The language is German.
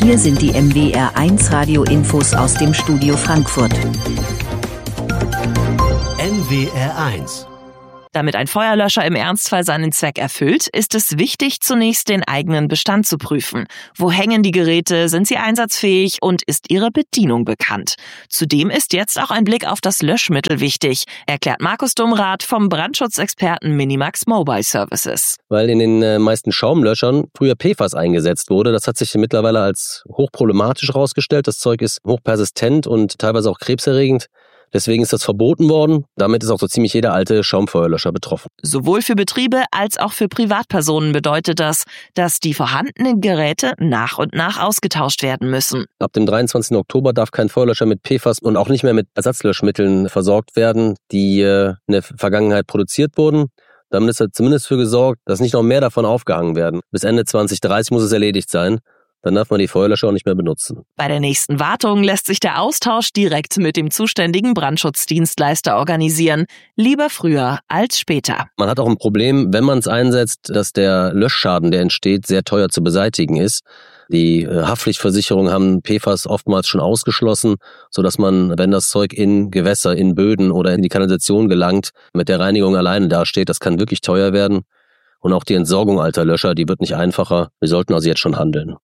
Hier sind die NWR1 Radio-Infos aus dem Studio Frankfurt. NWR1. Damit ein Feuerlöscher im Ernstfall seinen Zweck erfüllt, ist es wichtig, zunächst den eigenen Bestand zu prüfen. Wo hängen die Geräte, sind sie einsatzfähig und ist ihre Bedienung bekannt? Zudem ist jetzt auch ein Blick auf das Löschmittel wichtig, erklärt Markus Dumrath vom Brandschutzexperten Minimax Mobile Services. Weil in den meisten Schaumlöschern früher PFAS eingesetzt wurde. Das hat sich mittlerweile als hochproblematisch herausgestellt. Das Zeug ist hochpersistent und teilweise auch krebserregend. Deswegen ist das verboten worden. Damit ist auch so ziemlich jeder alte Schaumfeuerlöscher betroffen. Sowohl für Betriebe als auch für Privatpersonen bedeutet das, dass die vorhandenen Geräte nach und nach ausgetauscht werden müssen. Ab dem 23. Oktober darf kein Feuerlöscher mit PFAS und auch nicht mehr mit Ersatzlöschmitteln versorgt werden, die in der Vergangenheit produziert wurden. Damit ist zumindest für gesorgt, dass nicht noch mehr davon aufgehangen werden. Bis Ende 2030 muss es erledigt sein. Dann darf man die Feuerlöscher auch nicht mehr benutzen. Bei der nächsten Wartung lässt sich der Austausch direkt mit dem zuständigen Brandschutzdienstleister organisieren. Lieber früher als später. Man hat auch ein Problem, wenn man es einsetzt, dass der Löschschaden, der entsteht, sehr teuer zu beseitigen ist. Die Haftpflichtversicherungen haben PFAS oftmals schon ausgeschlossen, sodass man, wenn das Zeug in Gewässer, in Böden oder in die Kanalisation gelangt, mit der Reinigung alleine dasteht. Das kann wirklich teuer werden. Und auch die Entsorgung alter Löscher, die wird nicht einfacher. Wir sollten also jetzt schon handeln.